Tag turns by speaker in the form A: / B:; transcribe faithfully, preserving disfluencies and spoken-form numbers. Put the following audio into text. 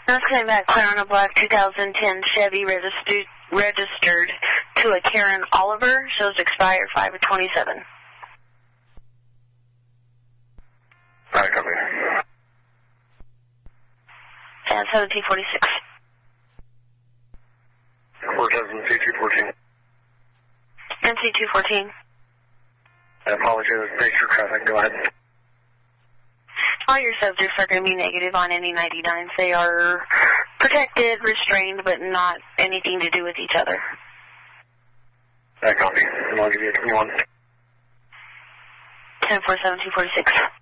A: That's coming back clear on a black two thousand ten Chevy registered registered to a Karen Oliver. Shows expired five of twenty-seven.
B: All right, copy.
A: And seventeen forty-six.
B: four thousand C two fourteen.
A: And C two fourteen.
B: I apologize, major traffic, go ahead.
A: All your subjects are going to be negative on any ninety-nines. They are protected, restrained, but not anything to do with each other.
B: I copy. And I'll give you a twenty-one.
A: ten four seventeen forty-six.